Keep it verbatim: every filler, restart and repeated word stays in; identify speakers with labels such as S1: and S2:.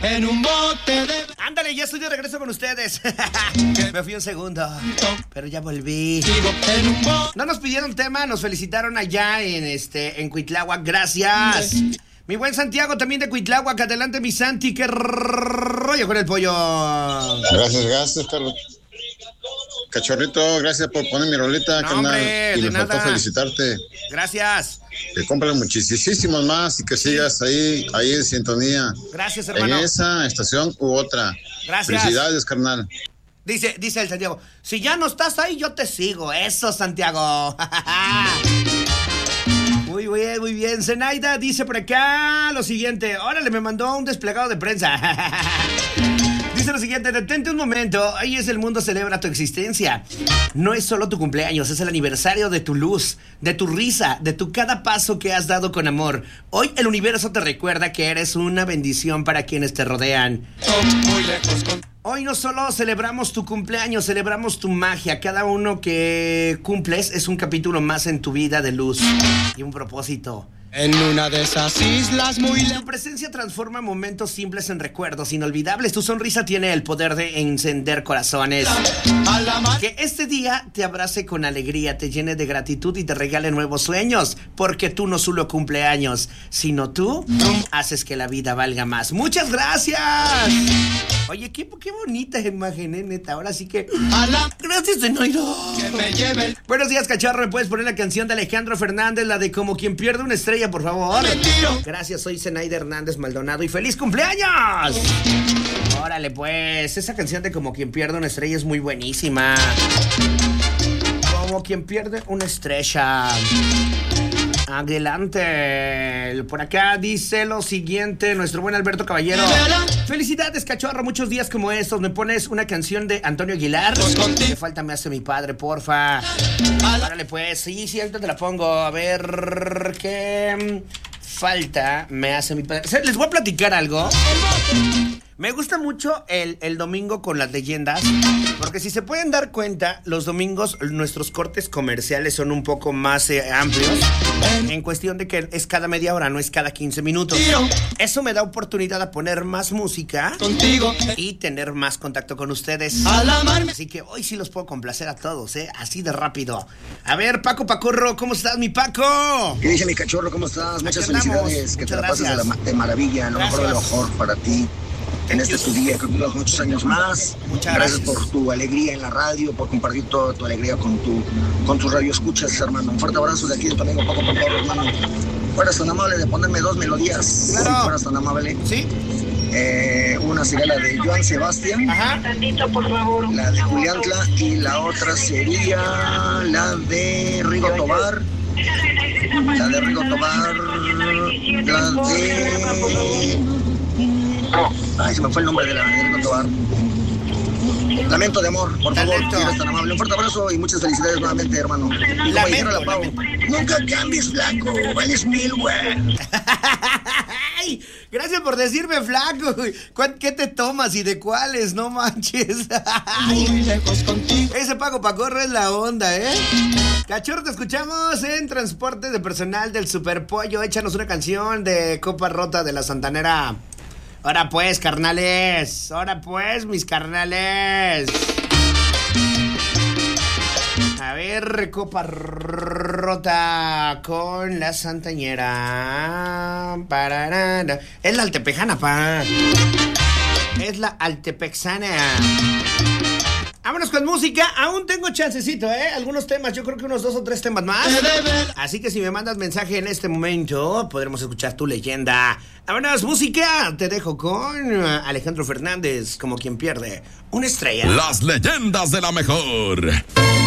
S1: En un bote de...
S2: Ándale, ya estoy de regreso con ustedes. Me fui un segundo, pero ya volví. No nos pidieron tema, nos felicitaron allá en este en Cuitláhuac, gracias. Mi buen Santiago también de Cuitláhuac, adelante mi Santi, qué rollo con el pollo.
S3: Gracias, gracias, Carlos. Cachorrito, gracias por poner mi rolita,
S2: no,
S3: carnal.
S2: Hombre,
S3: y me
S2: nada.
S3: faltó felicitarte.
S2: Gracias.
S3: Que compren muchísimos más y que sigas ahí, ahí en sintonía.
S2: Gracias, hermano.
S3: En esa estación u otra.
S2: Gracias.
S3: Felicidades, carnal.
S2: Dice, dice el Santiago, si ya no estás ahí, yo te sigo. Eso, Santiago. Muy bien, muy bien. Zenaida dice por acá lo siguiente. Órale, me mandó un desplegado de prensa. Dice lo siguiente, detente un momento, hoy es el mundo celebra tu existencia. No es solo tu cumpleaños, es el aniversario de tu luz, de tu risa, de tu cada paso que has dado con amor. Hoy el universo te recuerda que eres una bendición para quienes te rodean.
S1: Muy lejos con...
S2: Hoy no solo celebramos tu cumpleaños, celebramos tu magia. Cada uno que cumples es un capítulo más en tu vida de luz y un propósito.
S1: En una de esas islas muy lejos.
S2: Tu presencia transforma momentos simples en recuerdos inolvidables. Tu sonrisa tiene el poder de encender corazones. Que este día te abrace con alegría, te llene de gratitud y te regale nuevos sueños. Porque tú no solo cumpleaños, sino tú haces que la vida valga más. ¡Muchas gracias! Oye, qué, qué bonita imagen, ¿eh, neta? Ahora sí que... ¡Gracias, Zenoiro!
S1: Que me lleven.
S2: Buenos días, cacharro. ¿Me puedes poner la canción de Alejandro Fernández, la de Como quien pierde una estrella, por favor? Gracias, soy Zenaida Hernández Maldonado y ¡feliz cumpleaños! Órale, pues, esa canción de Como quien pierde una estrella es muy buenísima. Como quien pierde una estrella. Adelante. Por acá dice lo siguiente nuestro buen Alberto Caballero. Felicidades, cachorro, muchos días como estos. ¿Me pones una canción de Antonio Aguilar? ¿Qué falta me hace mi padre, porfa? Árale, pues, sí, sí, ahorita te la pongo. A ver, ¿qué falta me hace mi padre? Les voy a platicar algo. Me gusta mucho el, el domingo con las leyendas, porque si se pueden dar cuenta, los domingos nuestros cortes comerciales son un poco más eh, amplios, en cuestión de que es cada media hora, no es cada quince minutos. Eso me da oportunidad a poner más música
S1: contigo
S2: y tener más contacto con ustedes. Así que hoy sí los puedo complacer a todos, ¿eh? Así de rápido. A ver, Paco Pacorro, ¿cómo estás, mi Paco?
S4: ¿Qué dice mi cachorro? ¿Cómo estás? Muchas
S2: Aquí andamos.
S4: felicidades, que
S2: Muchas
S4: te la pases de, la,
S2: gracias.
S4: de maravilla, lo mejor de lo
S2: Gracias.
S4: mejor para ti. En este tu día, que cumplas muchos años más.
S2: Muchas
S4: gracias.
S2: gracias
S4: por tu alegría en la radio, por compartir toda tu alegría con tu con tus radioescuchas, hermano. Un fuerte abrazo de aquí de tu amigo Paco Pacorro, hermano. Fueras tan amable de ponerme dos melodías.
S2: Claro.
S4: Si fueras tan amable.
S2: ¿Sí?
S4: Eh, una sería la de Joan Sebastián.
S2: Ajá.
S4: La de Julián Tla, y la otra sería la de Rigo Tobar. La de Rigo Tobar. La de... Ay, se me fue el nombre de la de Rigo Tobar. Lamento de amor, por favor,
S2: Lamento.
S4: si eres tan amable. Un fuerte abrazo y muchas felicidades nuevamente, hermano. Y como
S2: Lamento,
S4: dijera la Pau,
S2: lamento.
S4: nunca cambies, flaco, vales mil, güey.
S2: Ay, gracias por decirme flaco. ¿Cuán- ¿Qué te tomas y de cuáles? No manches.
S1: muy lejos contigo.
S2: Ese Paco Pacorro es la onda, ¿eh? Cachorro, te escuchamos en Transporte de Personal del Superpollo. Échanos una canción de Copa Rota de la Santanera. Ahora pues, carnales. Ahora pues, mis carnales. A ver, Copa Rota con la Santañera. Pararara. Es la altepejana, pa. Es la altepexana. Vámonos con música. Aún tengo chancecito, ¿eh? Algunos temas, yo creo que unos dos o tres temas más. Así que si me mandas mensaje en este momento, podremos escuchar tu leyenda. Vámonos, música. Te dejo con Alejandro Fernández, como quien pierde una estrella.
S5: Las leyendas de la mejor.